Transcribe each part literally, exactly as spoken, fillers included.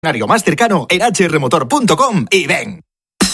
más cercano en h r motor punto com y ven.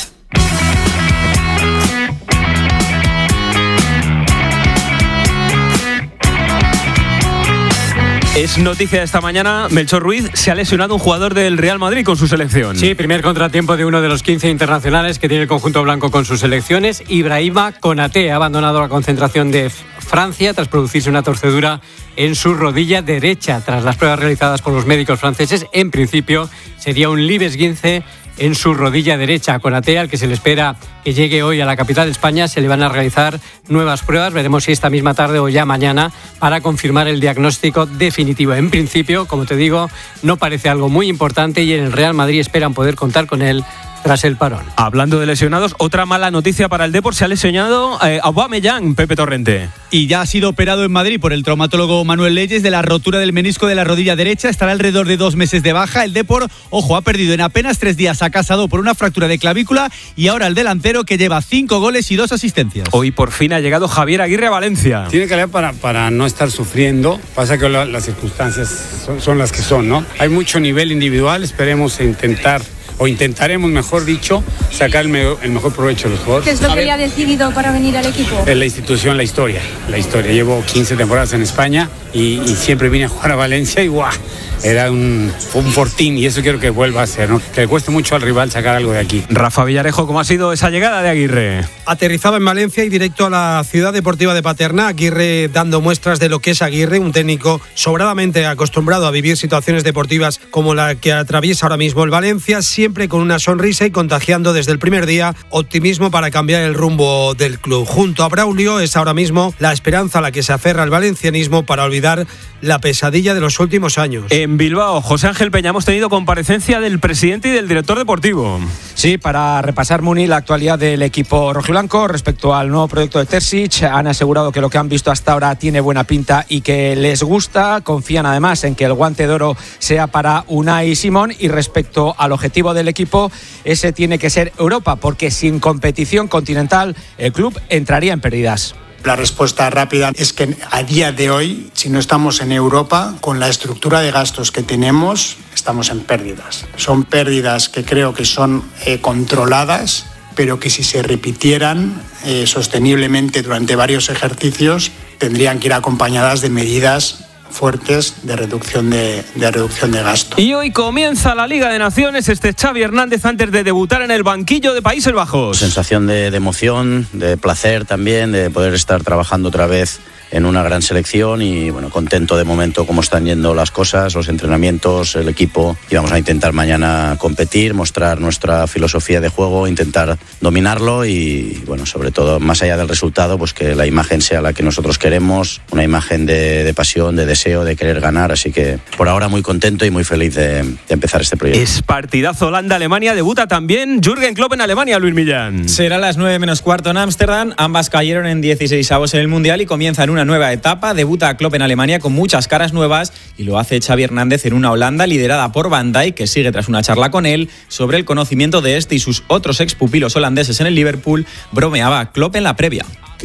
Es noticia de esta mañana, Melchor Ruiz, se ha lesionado un jugador del Real Madrid con su selección. Sí, primer contratiempo de uno de los quince internacionales que tiene el conjunto blanco con sus selecciones. Ibrahima Konaté ha abandonado la concentración de Francia tras producirse una torcedura en su rodilla derecha. Tras las pruebas realizadas por los médicos franceses, en principio sería un libre esguince en su rodilla derecha. A Konaté, al que se le espera que llegue hoy a la capital de España, se le van a realizar nuevas pruebas. Veremos si esta misma tarde o ya mañana para confirmar el diagnóstico definitivo. En principio, como te digo, no parece algo muy importante y en el Real Madrid esperan poder contar con él tras el parón. Hablando de lesionados, otra mala noticia para el Depor, se ha lesionado eh, Aubameyang, Pepe Torrente. Y ya ha sido operado en Madrid por el traumatólogo Manuel Leyes de la rotura del menisco de la rodilla derecha. Estará alrededor de dos meses de baja. El Depor, ojo, ha perdido en apenas tres días a Casado por una fractura de clavícula y ahora el delantero, que lleva cinco goles y dos asistencias. Hoy por fin ha llegado Javier Aguirre a Valencia. Tiene que leer para, para no estar sufriendo. Pasa que la, las circunstancias son, son las que son, ¿no? Hay mucho nivel individual, esperemos intentar o intentaremos, mejor dicho, sacar el, me- el mejor provecho de los jugadores. ¿Qué es lo que le ha decidido para venir al equipo? Es la institución, la historia, la historia. Llevo quince temporadas en España y, y siempre vine a jugar a Valencia y ¡guau! Era un, fue un fortín y eso quiero que vuelva a ser, ¿no? Que le cueste mucho al rival sacar algo de aquí. Rafa Villarejo, ¿cómo ha sido esa llegada de Aguirre? Aterrizaba en Valencia y directo a la ciudad deportiva de Paterna. Aguirre dando muestras de lo que es Aguirre, un técnico sobradamente acostumbrado a vivir situaciones deportivas como la que atraviesa ahora mismo el Valencia, siempre con una sonrisa y contagiando desde el primer día optimismo para cambiar el rumbo del club. Junto a Braulio es ahora mismo la esperanza a la que se aferra el valencianismo para olvidar la pesadilla de los últimos años. En Bilbao, José Ángel Peña, hemos tenido comparecencia del presidente y del director deportivo. Sí, para repasar, Muni, la actualidad del equipo rojiblanco respecto al nuevo proyecto de Terzic. Han asegurado que lo que han visto hasta ahora tiene buena pinta y que les gusta. Confían además en que el guante de oro sea para Unai Simón. Y respecto al objetivo del equipo, ese tiene que ser Europa, porque sin competición continental el club entraría en pérdidas. La respuesta rápida es que a día de hoy, si no estamos en Europa, con la estructura de gastos que tenemos, estamos en pérdidas. Son pérdidas que creo que son eh, controladas, pero que si se repitieran eh, sosteniblemente durante varios ejercicios, tendrían que ir acompañadas de medidas fuertes de reducción de, de reducción de gasto. Y hoy comienza la Liga de Naciones. Este Xavi Hernández antes de debutar en el banquillo de Países Bajos. Sensación de, de emoción, de placer también, de poder estar trabajando otra vez en una gran selección y bueno, contento de momento cómo están yendo las cosas, los entrenamientos, el equipo, y vamos a intentar mañana competir, mostrar nuestra filosofía de juego, intentar dominarlo y bueno, sobre todo más allá del resultado, pues que la imagen sea la que nosotros queremos, una imagen de, de pasión, de deseo, de querer ganar, así que por ahora muy contento y muy feliz de, de empezar este proyecto. Es partidazo Holanda-Alemania, debuta también Jürgen Klopp en Alemania, Luis Millán. Será a las nueve menos cuarto en Ámsterdam, ambas cayeron en dieciseisavos en el Mundial y comienzan una nueva etapa. Debuta Klopp en Alemania con muchas caras nuevas y lo hace Xavi Hernández en una Holanda liderada por Van Dijk, que sigue tras una charla con él sobre el conocimiento de este y sus otros expupilos holandeses en el Liverpool. Bromeaba Klopp en la previa.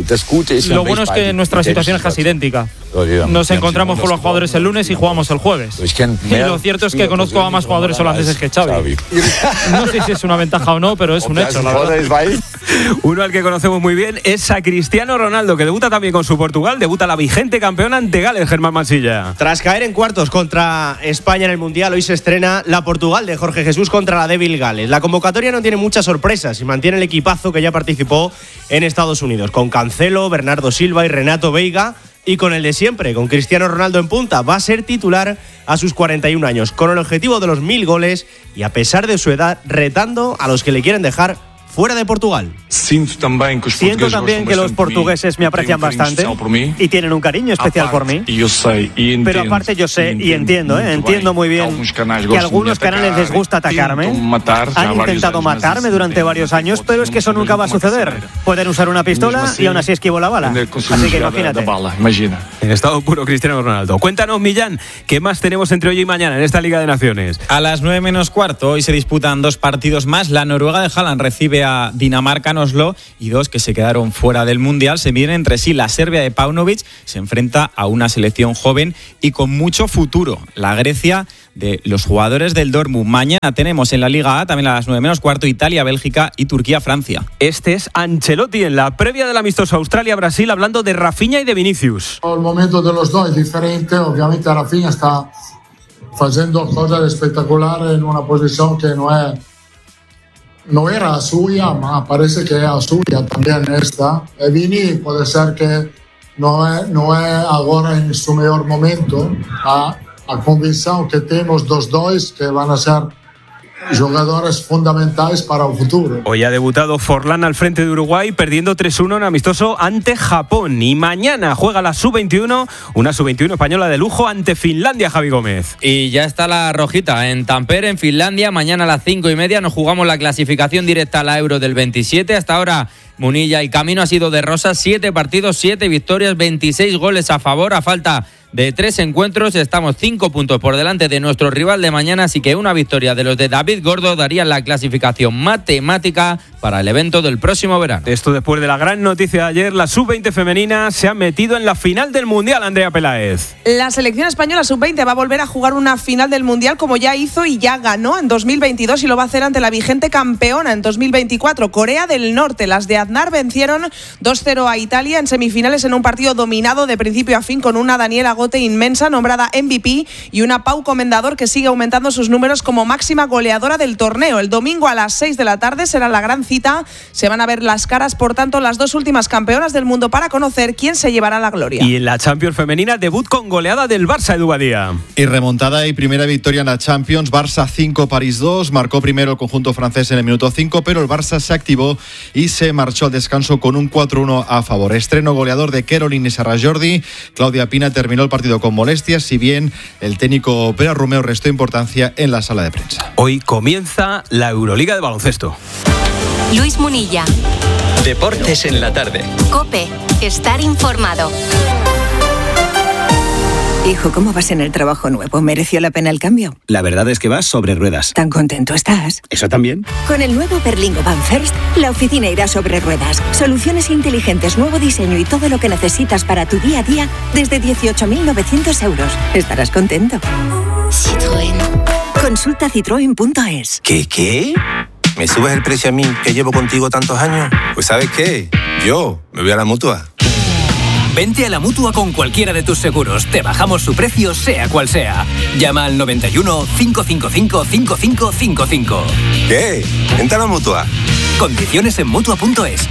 Lo bueno es que nuestra situación es casi idéntica. Nos encontramos con los jugadores el lunes y jugamos el jueves. Y lo cierto es que conozco a más jugadores holandeses que Xavi. No sé si es una ventaja o no, pero es un hecho, la verdad. Uno al que conocemos muy bien es a Cristiano Ronaldo, que debuta también con su Portugal. Debuta la vigente campeona ante Gales, Germán Mansilla. Tras caer en cuartos contra España en el Mundial, hoy se estrena la Portugal de Jorge Jesús contra la débil Gales. La convocatoria no tiene muchas sorpresas y mantiene el equipazo que ya participó en Estados Unidos, con Cancelo, Bernardo Silva y Renato Veiga, y con el de siempre, con Cristiano Ronaldo en punta. Va a ser titular a sus cuarenta y un años, con el objetivo de los mil goles y a pesar de su edad, retando a los que le quieren dejar fuera de Portugal. Siento también que los portugueses me aprecian bastante y tienen un cariño especial por mí. Pero aparte yo sé y entiendo, ¿eh? entiendo muy bien que a algunos canales les gusta atacarme. Han intentado matarme durante varios años, pero es que eso nunca va a suceder. Pueden usar una pistola y aún así esquivo la bala. Así que imagínate. En estado puro Cristiano Ronaldo. Cuéntanos, Millán, ¿qué más tenemos entre hoy y mañana en esta Liga de Naciones? A las nueve menos cuarto hoy se disputan dos partidos más. La Noruega de Haaland recibe a Dinamarca en Oslo y dos que se quedaron fuera del Mundial se miden entre sí. La Serbia de Paunovic se enfrenta a una selección joven y con mucho futuro, la Grecia de los jugadores del Dortmund. Mañana tenemos en la Liga A, también a las nueve menos cuarto, Italia, Bélgica y Turquía, Francia. Este es Ancelotti en la previa del amistoso Australia-Brasil, hablando de Rafinha y de Vinicius. El momento de los dos es diferente. Obviamente Rafinha está haciendo cosas espectaculares en una posición que no es no era suya, ma parece que es suya también esta. E Vini puede ser que no es, no es ahora en su mejor momento. A, a convicción que tenemos dos dos que van a ser jugadores fundamentales para el futuro. Hoy ha debutado Forlán al frente de Uruguay, perdiendo tres uno en amistoso ante Japón. Y mañana juega la sub veintiuno, una sub veintiuno española de lujo ante Finlandia, Javi Gómez. Y ya está la rojita en Tampere, en Finlandia. Mañana a las cinco y media nos jugamos la clasificación directa a la Euro del veintisiete. Hasta ahora Munilla, el camino ha sido de rosas, siete partidos, siete victorias, veintiséis goles a favor, a falta de tres encuentros. Estamos cinco puntos por delante de nuestro rival de mañana, así que una victoria de los de David Gordo daría la clasificación matemática para el evento del próximo verano. Esto después de la gran noticia de ayer, la sub veinte femenina se ha metido en la final del Mundial, Andrea Peláez. La selección española sub veinte va a volver a jugar una final del Mundial como ya hizo y ya ganó en dos mil veintidós y lo va a hacer ante la vigente campeona en dos mil veinticuatro, Corea del Norte. Las de Aznar vencieron dos cero a Italia en semifinales en un partido dominado de principio a fin con una Daniela Gote inmensa nombrada M V P y una Pau Comendador que sigue aumentando sus números como máxima goleadora del torneo. El domingo a las seis de la tarde será la gran cita. Se van a ver las caras, por tanto, las dos últimas campeonas del mundo para conocer quién se llevará la gloria. Y en la Champions femenina, debut con goleada del Barça, Edu Badía. Y remontada y primera victoria en la Champions. Barça cinco, París dos. Marcó primero el conjunto francés en el minuto cinco, pero el Barça se activó y se marchó al descanso con un cuatro uno a favor. Estreno goleador de Caroline Serra Jordi. Claudia Pina terminó el partido con molestias, si bien el técnico Pere Romeu restó importancia en la sala de prensa. Hoy comienza la Euroliga de baloncesto. Luis Munilla. Deportes en la tarde. COPE. Estar informado. Hijo, ¿cómo vas en el trabajo nuevo? ¿Mereció la pena el cambio? La verdad es que vas sobre ruedas. ¿Tan contento estás? ¿Eso también? Con el nuevo Berlingo Van First, la oficina irá sobre ruedas. Soluciones inteligentes, nuevo diseño y todo lo que necesitas para tu día a día desde dieciocho mil novecientos euros. Estarás contento. Citroën. Consulta citroen punto es. ¿Qué, qué? ¿Me subes el precio a mí, que llevo contigo tantos años? Pues ¿sabes qué? Yo me voy a la Mutua. Vente a la Mutua con cualquiera de tus seguros. Te bajamos su precio, sea cual sea. Llama al noventa y uno, cinco cinco cinco, cinco cinco cinco cinco. ¿Qué? Vente a la Mutua. Condiciones en Mutua punto es.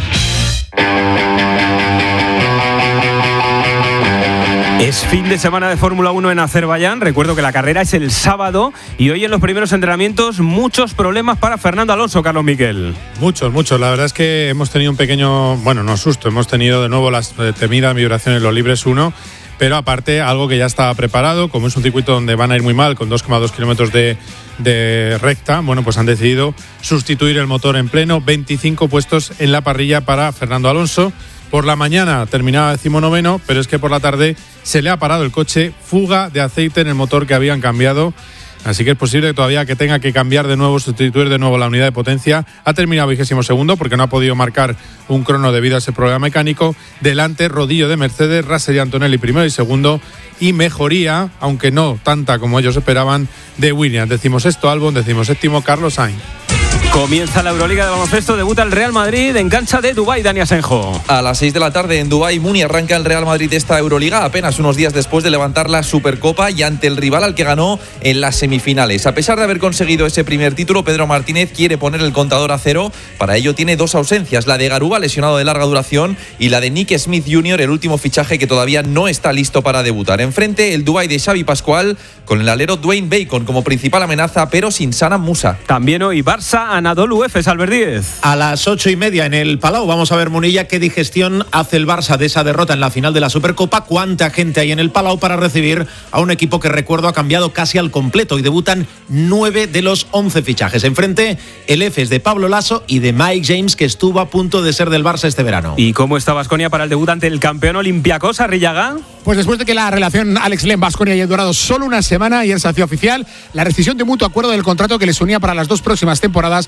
Es fin de semana de Fórmula uno en Azerbaiyán. Recuerdo que la carrera es el sábado y hoy en los primeros entrenamientos muchos problemas para Fernando Alonso, Carlos Miquel. Muchos, muchos. La verdad es que hemos tenido un pequeño, bueno, no susto, hemos tenido de nuevo las temidas vibraciones en los libres uno, pero aparte algo que ya estaba preparado, como es un circuito donde van a ir muy mal, con dos coma dos kilómetros de, de recta, bueno, pues han decidido sustituir el motor en pleno, veinticinco puestos en la parrilla para Fernando Alonso. Por la mañana terminaba decimonoveno, pero es que por la tarde se le ha parado el coche, fuga de aceite en el motor que habían cambiado. Así que es posible que todavía que tenga que cambiar de nuevo, sustituir de nuevo la unidad de potencia. Ha terminado vigésimo segundo porque no ha podido marcar un crono debido a ese problema mecánico. Delante, rodillo de Mercedes, Russell y Antonelli primero y segundo. Y mejoría, aunque no tanta como ellos esperaban, de Williams. Decimos esto, Albon, decimos séptimo, Carlos Sainz. Comienza la Euroliga de baloncesto, debuta el Real Madrid en cancha de Dubái, Dani Asenjo. A las seis de la tarde en Dubái, Muni arranca el Real Madrid de esta Euroliga apenas unos días después de levantar la Supercopa y ante el rival al que ganó en las semifinales. A pesar de haber conseguido ese primer título, Pedro Martínez quiere poner el contador a cero. Para ello tiene dos ausencias, la de Garuba, lesionado de larga duración, y la de Nick Smith junior, el último fichaje que todavía no está listo para debutar. Enfrente, el Dubái de Xavi Pascual, con el alero Dwayne Bacon como principal amenaza, pero sin Sanam Musa. También hoy Barça, Anadolu Efes, Albert Díez. A las ocho y media en el Palau vamos a ver, Munilla, qué digestión hace el Barça de esa derrota en la final de la Supercopa. Cuánta gente hay en el Palau para recibir a un equipo que, recuerdo, ha cambiado casi al completo y debutan nueve de los once fichajes. Enfrente, el Efes de Pablo Lasso y de Mike James, que estuvo a punto de ser del Barça este verano. ¿Y cómo está Baskonia para el debut ante el campeón Olympiacos, Arrillaga? Pues después de que la relación Alex Len-Baskonia haya durado solo una semana y se hacía oficial la rescisión de mutuo acuerdo del contrato que les unía para las dos próximas temporadas,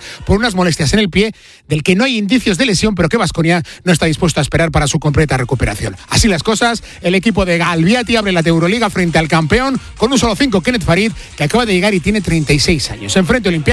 por unas molestias en el pie, del que no hay indicios de lesión, pero que Baskonia no está dispuesto a esperar para su completa recuperación. Así las cosas, el equipo de Galbiati abre la Euroliga frente al campeón con un solo cinco, Kenneth Farid, que acaba de llegar y tiene treinta y seis años. Enfrente Olympiacos